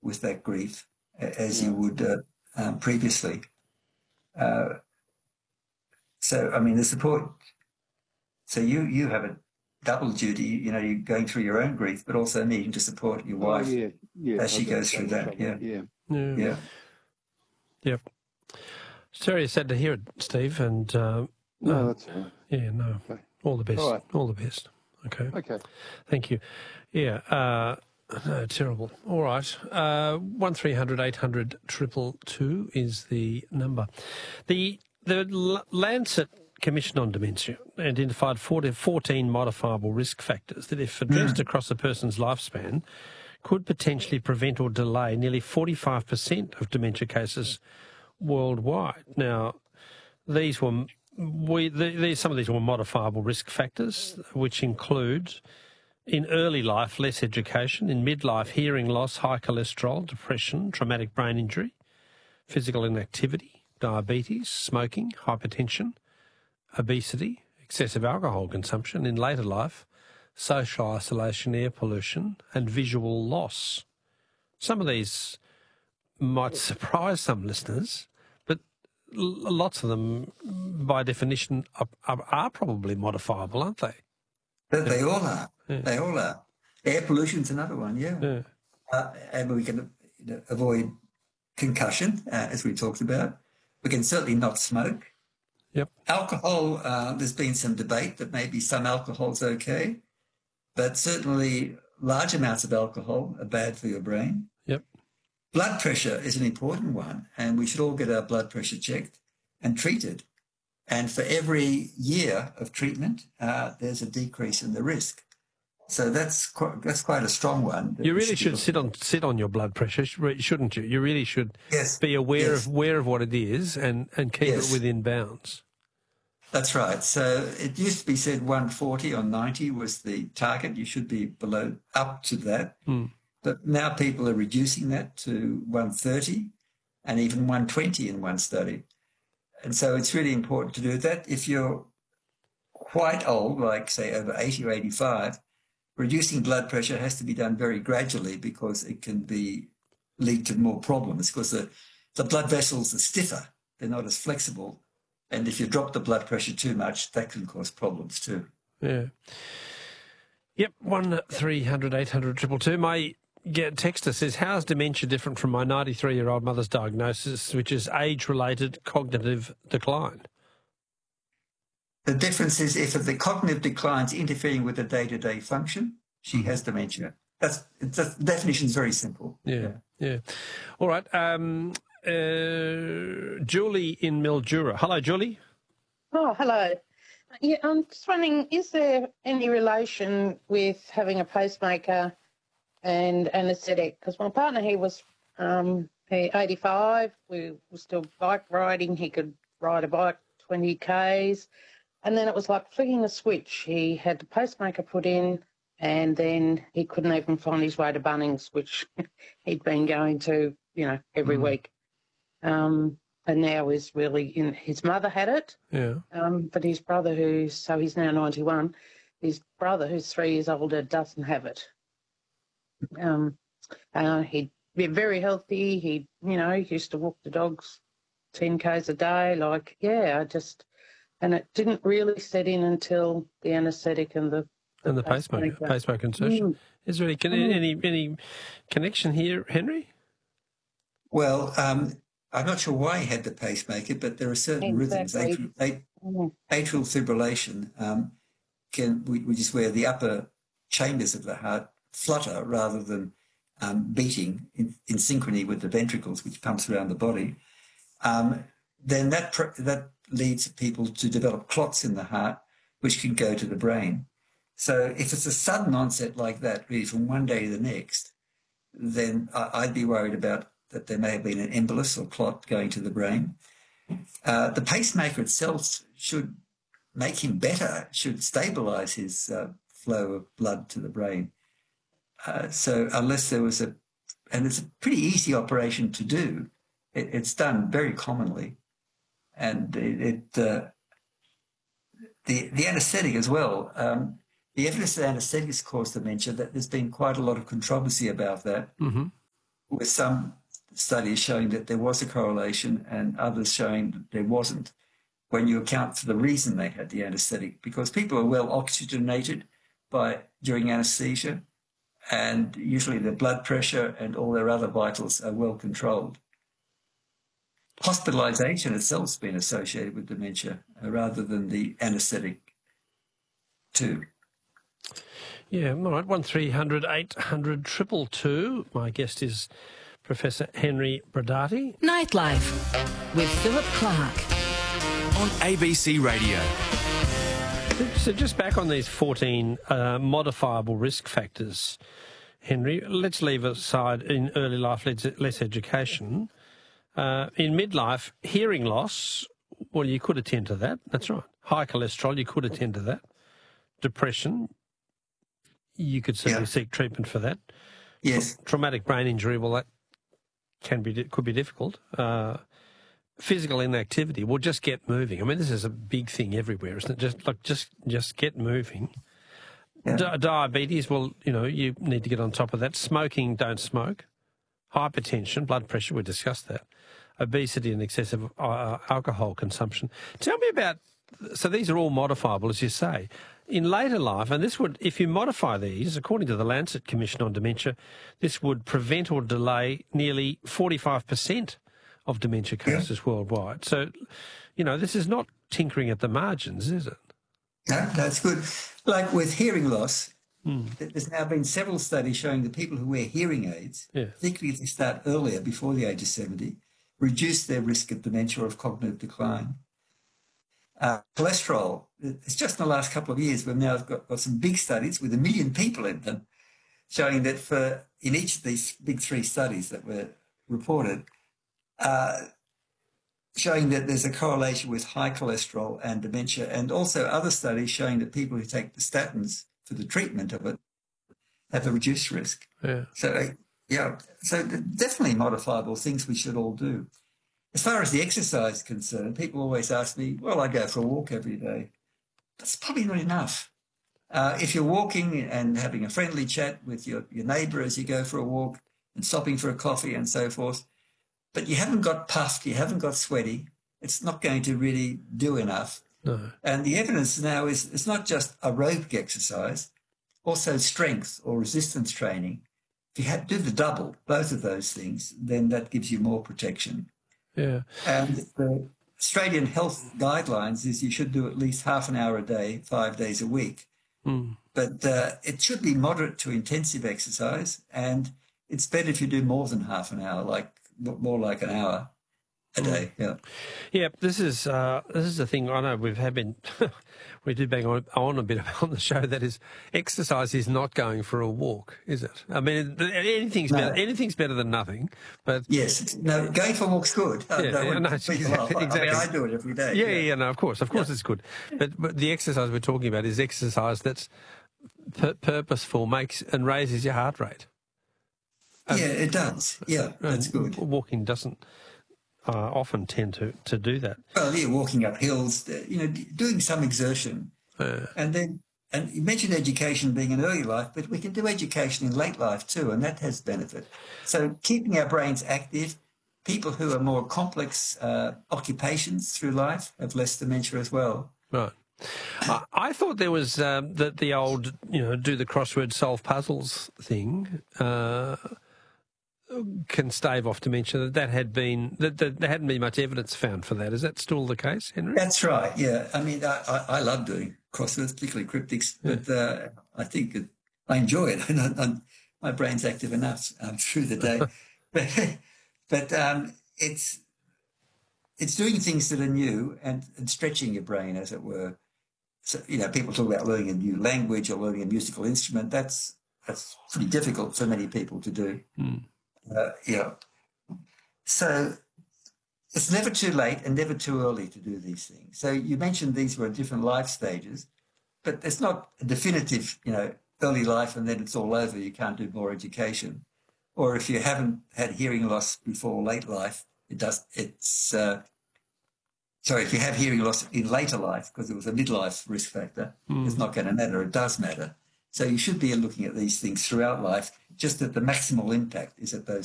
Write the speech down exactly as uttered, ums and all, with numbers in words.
with that grief as yeah. you would uh, um, previously. Uh, so, I mean, the support, so you, you have a double duty, you know, you're going through your own grief, but also needing to support your wife oh, yeah. Yeah. as she goes through that. Yeah. Yeah. Yeah. Yeah. Yep. Sorry, sad to hear it, Steve. And uh, no, uh, that's all right. Yeah, no. Okay. All the best. All right. All the best. Okay. Okay. Thank you. Yeah. Uh, no, terrible. All right. Uh, one three hundred eight hundred triple two is the number. The the Lancet Commission on Dementia identified fourteen modifiable risk factors that, if addressed mm. across a person's lifespan, could potentially prevent or delay nearly forty-five percent of dementia cases worldwide. Now, these were we these some of these were modifiable risk factors, which include in early life less education, in midlife hearing loss, high cholesterol, depression, traumatic brain injury, physical inactivity, diabetes, smoking, hypertension, obesity, excessive alcohol consumption, in later life, social isolation, air pollution, and visual loss. Some of these might surprise some listeners, but lots of them, by definition, are, are, are probably modifiable, aren't they? But they all are. Yeah. They all are. Air pollution's another one, yeah. yeah. Uh, and we can you know, avoid concussion, uh, as we talked about. We can certainly not smoke. Yep. Alcohol, uh, there's been some debate that maybe some alcohol's okay, but certainly large amounts of alcohol are bad for your brain. Yep. Blood pressure is an important one, and we should all get our blood pressure checked and treated. And for every year of treatment, uh, there's a decrease in the risk. So that's quite, that's quite a strong one. You really should, should sit on sit on your blood pressure, shouldn't you? You really should yes. be aware yes. of aware of what it is and, and keep yes. it within bounds. That's right. So it used to be said one forty or ninety was the target. You should be below, up to that. Mm. But now people are reducing that to one thirty and even one twenty in one study. And so it's really important to do that. If you're quite old, like say over eighty or eighty-five, reducing blood pressure has to be done very gradually because it can be lead to more problems because the, the blood vessels are stiffer. They're not as flexible. And if you drop the blood pressure too much, that can cause problems too. Yeah. Yep, one three hundred eight hundred triple two. My yeah, texter says, how's dementia different from my ninety-three-year-old mother's diagnosis, which is age-related cognitive decline? The difference is if the cognitive decline's interfering with the day-to-day function, she has dementia. That's the definition is very simple. Yeah, yeah. yeah. All right. Um, uh, Julie in Mildura. Hello, Julie. Oh, hello. Yeah, I'm just wondering, is there any relation with having a pacemaker and anaesthetic? Because my partner, he was um, he eighty-five. We were still bike riding. He could ride a bike twenty kays. And then it was like flicking a switch. He had the pacemaker put in and then he couldn't even find his way to Bunnings, which he'd been going to, you know, every mm. week. Um, and now is really in, his mother had it. Yeah. Um, but his brother, who's, so he's now ninety-one, his brother, who's three years older, doesn't have it. Um, uh, he'd be very healthy. He, you know, he used to walk the dogs ten kays a day. Like, yeah, I just... And it didn't really set in until the anaesthetic and the, the and the pacemaker, pacemaker, pacemaker insertion. Mm. Is there any, mm. any any connection here, Henry? Well, um, I'm not sure why he had the pacemaker, but there are certain exactly. rhythms. Atrial, mm. atrial fibrillation, um, can which is where the upper chambers of the heart flutter rather than um, beating in, in synchrony with the ventricles, which pumps around the body. Um, then that pr- that leads people to develop clots in the heart, which can go to the brain. So if it's a sudden onset like that, really from one day to the next, then I'd be worried about that there may have been an embolus or clot going to the brain. Uh, the pacemaker itself should make him better, should stabilise his uh, flow of blood to the brain. Uh, so unless there was a, and it's a pretty easy operation to do, it, it's done very commonly. And it, it uh, the the anaesthetic as well. Um, the evidence that anaesthetics cause dementia, that there's been quite a lot of controversy about that. Mm-hmm. with some studies showing that there was a correlation and others showing that there wasn't, when you account for the reason they had the anaesthetic, because people are well oxygenated by during anaesthesia, and usually their blood pressure and all their other vitals are well controlled. Hospitalisation itself has been associated with dementia uh, rather than the anaesthetic too. Yeah, all right, one three hundred eight hundred triple two. My guest is Professor Henry Brodaty. Nightlife with Philip Clark on A B C Radio. So just back on these fourteen uh, modifiable risk factors, Henry, let's leave aside in early life less, less education. Uh, in midlife, hearing loss, well, you could attend to that. That's right. High cholesterol, you could attend to that. Depression, you could certainly yeah. seek treatment for that. Yes. Traumatic brain injury, well, that can be could be difficult. Uh, physical inactivity, well, just get moving. I mean, this is a big thing everywhere, isn't it? Just like just just get moving. Yeah. Di- diabetes, well, you know, you need to get on top of that. Smoking, don't smoke. Hypertension, blood pressure, we discussed that. Obesity and excessive uh, alcohol consumption. Tell me about, so these are all modifiable, as you say. In later life, and this would, if you modify these, according to the Lancet Commission on Dementia, this would prevent or delay nearly forty-five percent of dementia cases yeah. worldwide. So, you know, this is not tinkering at the margins, is it? No, that's good. Like with hearing loss, mm. there's now been several studies showing that people who wear hearing aids, yeah. particularly if they start earlier, before the age of seventy, reduce their risk of dementia or of cognitive decline. Uh, cholesterol, it's just in the last couple of years we've now got, got some big studies with a million people in them showing that for in each of these big three studies that were reported, uh, showing that there's a correlation with high cholesterol and dementia, and also other studies showing that people who take the statins for the treatment of it have a reduced risk. Yeah. So, yeah, so definitely modifiable things we should all do. As far as the exercise is concerned, people always ask me, well, I go for a walk every day. That's probably not enough. Uh, if you're walking and having a friendly chat with your, your neighbour as you go for a walk and stopping for a coffee and so forth, but you haven't got puffed, you haven't got sweaty, it's not going to really do enough. No. And the evidence now is it's not just aerobic exercise, also strength or resistance training. If you have, do the double, both of those things, then that gives you more protection. Yeah. And the Australian health guidelines is you should do at least half an hour a day, five days a week. Mm. But uh, it should be moderate to intensive exercise, and it's better if you do more than half an hour, like more like an hour a day. Yeah. Yeah, this is uh, this is the thing. I know we've had been we do bang on, on a bit on the show. That is, exercise is not going for a walk, is it? I mean, anything's no. better. Anything's better than nothing. But yes, no, going for a walk's good. Yeah, no, yeah, no, exactly, exactly. I mean, I do it every day. Yeah, yeah, yeah, no, of course, of course, yeah. it's good. But but the exercise we're talking about is exercise that's pur- purposeful, makes and raises your heart rate. Um, yeah, it does. Yeah, that's good. Walking doesn't. Uh, often tend to, to do that. Well, yeah, walking up hills, you know, doing some exertion. Uh, and then, and you mentioned education being in early life, but we can do education in late life too, and that has benefit. So keeping our brains active, people who are more complex uh, occupations through life have less dementia as well. Right. I, I thought there was um, the, the old, you know, do the crossword, solve puzzles thing. Uh, can stave off dementia. That that had been that, that there hadn't been much evidence found for that. Is that still the case, Henry? That's right. Yeah, I mean, I, I, I love doing crosswords, particularly cryptics, yeah. but uh, I think it, I enjoy it. And I, I'm, my brain's active enough um, through the day, but but um, it's it's doing things that are new and, and stretching your brain, as it were. So you know, people talk about learning a new language or learning a musical instrument. That's that's pretty difficult for many people to do. Mm. Uh, yeah. So it's never too late and never too early to do these things. So you mentioned these were different life stages, but it's not a definitive, you know, early life and then it's all over. You can't do more education. Or if you haven't had hearing loss before late life, it does. It's uh, sorry. If you have hearing loss in later life because it was a midlife risk factor, mm. it's not going to matter. It does matter. So you should be looking at these things throughout life, just that the maximal impact is at those